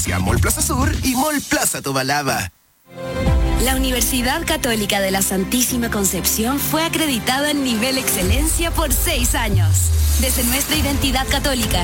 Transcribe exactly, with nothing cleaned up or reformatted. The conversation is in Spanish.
Providencia, Mall Plaza Sur y Mall Plaza Tobalaba. La Universidad Católica de la Santísima Concepción fue acreditada en nivel excelencia por seis años. Desde nuestra identidad católica